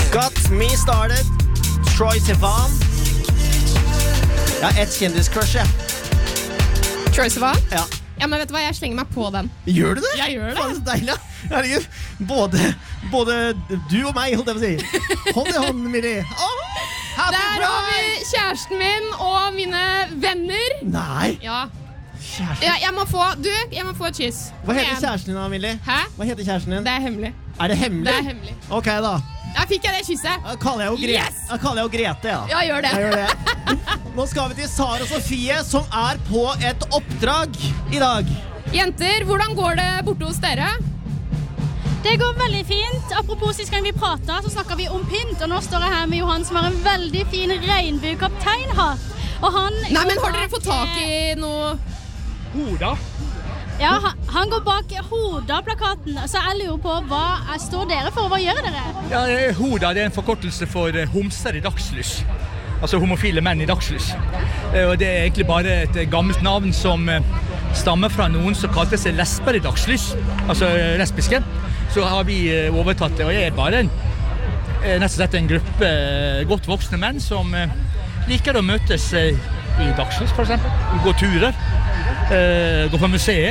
Got Me Started, Troye Sivan. Ja, et kjendiscrush, ja. Troye Sivan? Ja. Ja, men vet du hva, jeg slenger meg på den. Gjør du det? Jeg gjør det. Faen, så deilig, ja. Herregud, både du og meg, holdt jeg på å si. Hånd i hånd, Millie. Der har vi kjæresten min og mine venner. Nei. Ja. Kjæresten. Ja, jeg må få et kyss. Hva heter kjæresten din da, Millie? Hæ? Hva heter kjæresten din? Det er hemmelig. Er det hemmelig? Det er hemmelig. Ok da. Ja, fikk jeg det kysset? Da kaller jeg jo Grete. Yes! Da kaller jeg jo Grete, ja. Ja, gjør det. Jeg gjør det. Nå skal vi til Sara Sofie, som er på et oppdrag i dag. Jenter, hvordan går det borte hos dere? Det går veldig fint. Apropos sist gang vi pratet, så snakket vi om pynt. Og nå står jeg her med Johan, som har en veldig fin regnbuekapteinhatt. Og han... Nei, men har dere fått tak i noe... Hoda? Ja, han går bak Hoda-plakaten. Så jeg lurer på, hva står dere for? Hva gjør dere? Ja, Hoda det er en forkortelse for homser i dagslys. Altså homofile menn i dagslys. Og det er egentlig bare et gammelt navn som stammer fra noen som kalte seg lesber i dagslys. Altså lesbiske. Så har vi overtatt det, og jeg er bare nesten sett en gruppe godt voksne menn som liker å møtes i dagslys, for eksempel. Gå turer, gå på museer,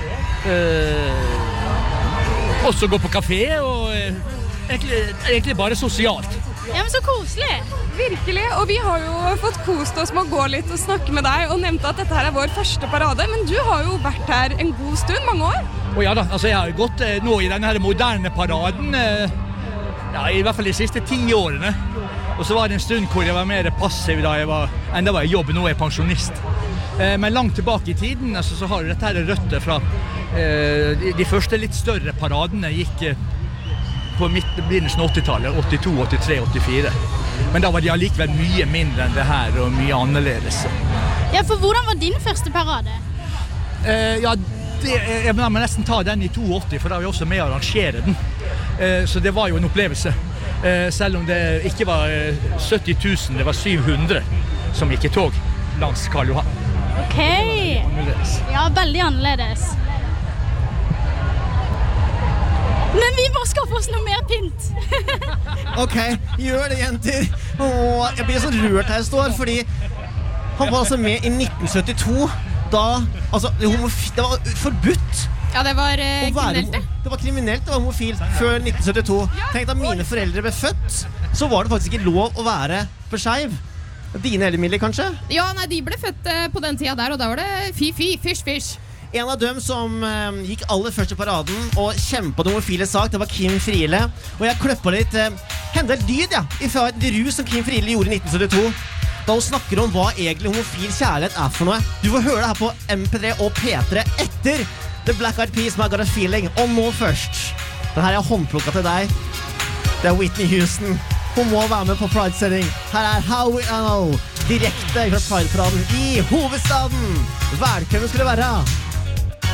også gå på kafé, og egentlig bare sosialt. Ja, men så koselig. Virkelig, og vi har jo fått kost oss med å gå litt og snakke med deg, og nevnte at dette her er vår første parade, men du har jo vært her en god stund, mange år. Og ja da, altså jeg har gått nå i denne her moderne paraden, ja, i hvert fall de siste 10 årene. Og så var det en stund hvor jeg var mer passiv da enda var jeg jobb, nå er jeg pensjonist. Men langt tilbake i tiden, altså, så har dette her røtter fra de første litt større paradene gikk på begynnelsen av 80-tallet, 82, 83, 84. Men da var de allikevel mye mindre enn det her, og mye annerledes. Ja, for hvordan var din første parade? Ja, jeg må nesten ta den i 82, for da var vi også med å arrangere den. Så det var jo en opplevelse. Selv om det ikke var 70 000, det var 700 som gikk i tog langs Karl Johan. Ok. Ja, veldig annerledes. Men vi må skaffe oss noe mer pynt. Ok, gjør det, jenter. Jeg blir så rørt her jeg står, fordi han var altså med i 1972. Da, altså, det var forbudt. Ja, det var kriminelt det. Det var kriminelt å være homofil før 1972. Tenk da mine foreldre ble født, så var det faktisk ikke lov å være for skeiv. Dine eller Millie, kanskje? Ja, nei, de ble født på den tida der, og da var det fy, fish. En av dem som gikk aller først i paraden og kjempet den homofile sak, det var Kim Friele. Og jeg kløppa litt hendel lyd, ja, fra et intervju som Kim Friele gjorde i 1972. Da hun snakker om hva egentlig homofil kjærlighet er for noe. Du får høre det her på MP3 og P3 etter The Black Eyed Peas med I Got a Feeling. Og nå først, den her er håndplukket til deg. Det er Whitney Houston. Hun må være med på Pride-sending. Her er How We Know, direkte fra Pride-paraden i hovedstaden. Velkommen skal det være.